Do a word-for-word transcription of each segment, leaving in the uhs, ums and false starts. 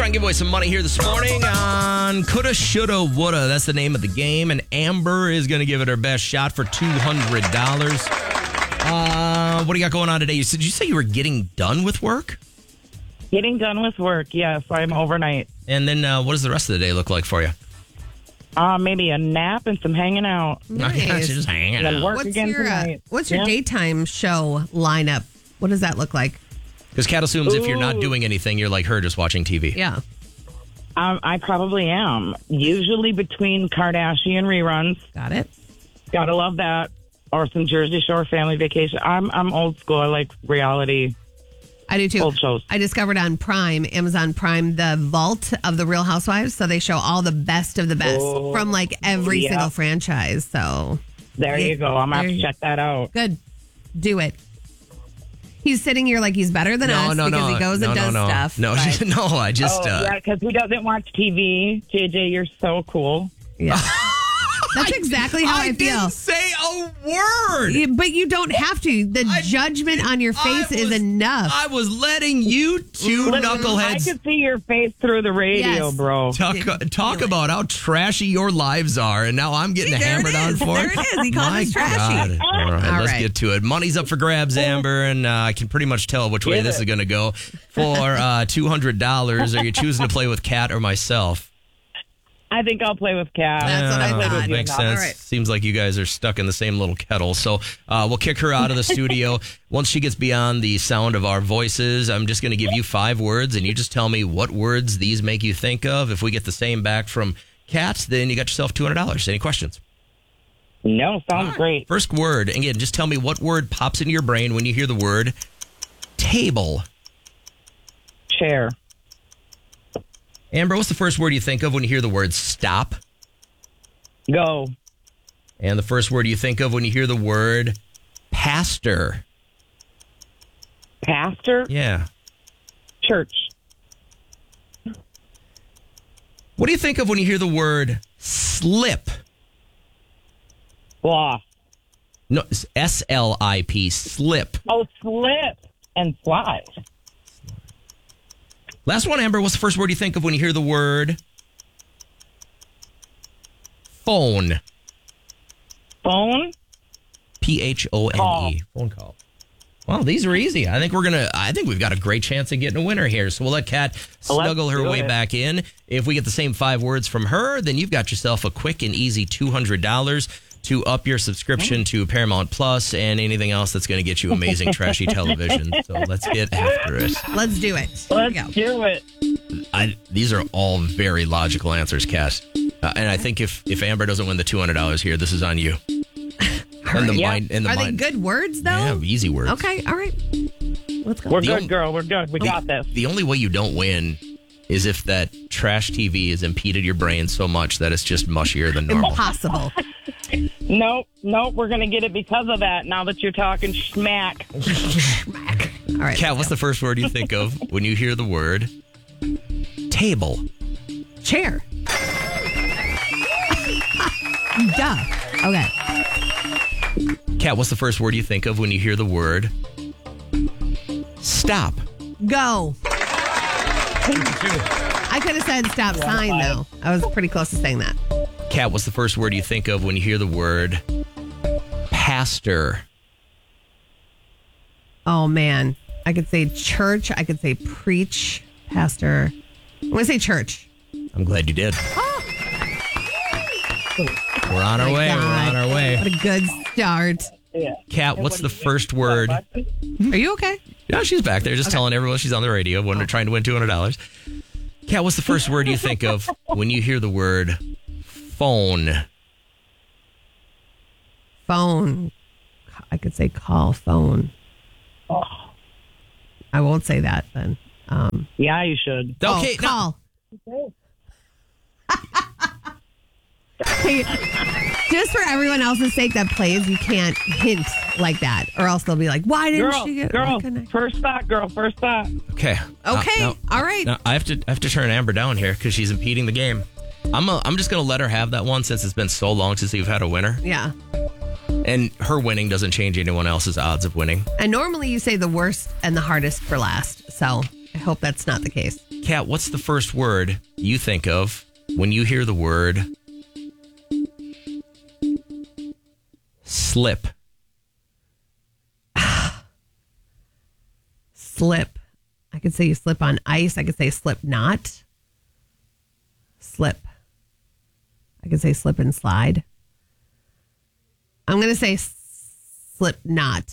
and give away some money here this morning on Coulda, Shoulda, Woulda. That's the name of the game. And Amber is going to give it her best shot for two hundred dollars. Uh, what do you got going on today? You said, did you say you were getting done with work? Getting done with work, yes. I'm overnight. And then uh, what does the rest of the day look like for you? Uh, maybe a nap and some hanging out. Nice. Just hanging And then out. work What's again your uh, tonight. What's your Yeah. daytime show lineup? What does that look like? Because Kat assumes if you're not Ooh. doing anything, you're like her, just watching T V. Yeah. Um, I probably am. Usually between Kardashian reruns. Got it. Gotta love that. Or some Jersey Shore family vacation. I'm I'm old school. I like reality. I do too. Old shows. I discovered on Prime, Amazon Prime, the vault of the Real Housewives. So they show all the best of the best Oh, from like every yeah. single franchise. So There Yeah. you go. I'm going to have There to you- check that out. good. Do it. He's sitting here like he's better than No, us no, because no. he goes no, and no, does no. stuff. No, but- no, I just. Oh, uh, yeah, because he doesn't watch T V. J J, you're so cool. yeah. That's exactly how I, I feel. didn't say a word. Yeah, but you don't have to. The I- judgment on your I face is was- enough. I was letting you two Listen, knuckleheads I could see your face through the radio, Yes. bro. talk, talk Feel it. about how trashy your lives are, and now I'm getting See, there hammered it on is. for There it. it is. He called My us trashy. God. All right, All let's right. get to it. Money's up for grabs, Amber, and uh, I can pretty much tell which way Get this it. is going to go. For uh, two hundred dollars, are you choosing to play with Kat or myself? I think I'll play with Kat. That's what I Yeah, thought. Makes All sense. right. Seems like you guys are stuck in the same little kettle. So uh, we'll kick her out of the studio. Once she gets beyond the sound of our voices, I'm just going to give you five words, and you just tell me what words these make you think of. If we get the same back from Kat, then you got yourself two hundred dollars. Any questions? No, sounds great. First word. Again, just tell me what word pops into your brain when you hear the word table. Chair. Amber, what's the first word you think of when you hear the word stop? Go. And the first word you think of when you hear the word pastor. Pastor. Yeah. Church. What do you think of when you hear the word slip? Sloth. No, S L I P, slip. Oh, slip and slide. Last one, Amber, what's the first word you think of when you hear the word phone? Phone. P H O N E. Call. Phone call. Well, these are easy. I think we're going to, I think we've got a great chance of getting a winner here. So we'll let Kat snuggle her do way it. back in. If we get the same five words from her, then you've got yourself a quick and easy two hundred dollars to up your subscription to Paramount Plus and anything else that's going to get you amazing, trashy television. So let's get after it. Let's do it. Here we Let's go. do it. I, these are all very logical answers, Kat. Uh, and I think if, if Amber doesn't win the two hundred dollars here, this is on you. And the Yeah. mind, and the Are they mind. good words, though? Yeah, easy words. Okay, all right. Let's go. We're The good, only- girl. We're good. We got this. The only way you don't win is if that trash T V has impeded your brain so much that it's just mushier than normal. Impossible. Nope. Nope. We're going to get it because of that now that you're talking smack. All right. Kat, what's the first word you think of when you hear the word table? Chair. Duh. Okay. Kat, what's the first word you think of when you hear the word stop? Go. I could have said stop sign, though. I was pretty close to saying that. Kat, what's the first word you think of when you hear the word pastor? Oh, man. I could say church. I could say preach, pastor. I'm going to say church. I'm glad you did. We're on our My way. God. We're on our way. What a good start. Yeah. Kat, what's the first word? Are you okay? Yeah, she's back there just telling everyone she's on the radio when we're trying to win two hundred dollars. Kat, what's the first word you think of when you hear the word phone? Phone. I could say call phone. Oh. I won't say that then. Um, Yeah, you should. Okay, oh, no. call. Hey, just for everyone else's sake that plays, you can't hint like that, or else they'll be like, "Why didn't Girl, she get?" girl, why couldn't I?" first thought, girl, first thought. Okay. Okay, Uh, all right. now I have to I have to turn Amber down here because she's impeding the game. I'm a, I'm just gonna let her have that one since it's been so long since we've had a winner, Yeah, and her winning doesn't change anyone else's odds of winning. and normally you say the worst and the hardest for last, so I hope that's not the case. Kat, what's the first word you think of when you hear the word slip? Slip. I could say you slip on ice. I could say slip knot. Slip. I could say slip and slide. I'm going to say slip knot.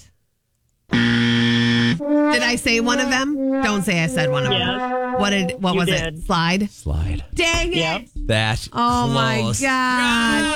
Did I say one of them? Don't say I said one of Yes. them. What did? What You was did. it? Slide. Slide. Dang it! Yep. That Oh my close. god!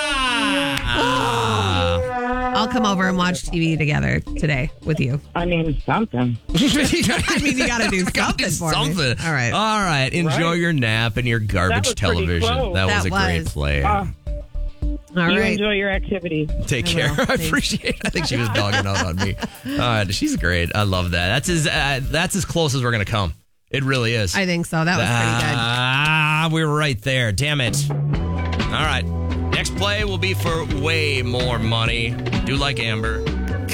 Ah. I'll come over and watch T V together today with you. I mean, something. I mean, you got to do Gotta do something for something. me. All right. All right. Enjoy Right. your nap and your garbage was pretty television. close. That, was That a great was. play. Uh, All you right. enjoy your activity. Take I care. will. I Thanks. appreciate it. I think she was dogging out on me. All right. She's great. I love that. That's as uh, that's as close as we're going to come. It really is. I think so. That was pretty good. Ah, we were right there. Damn it. All right. Next play will be for way more money. Do like Amber.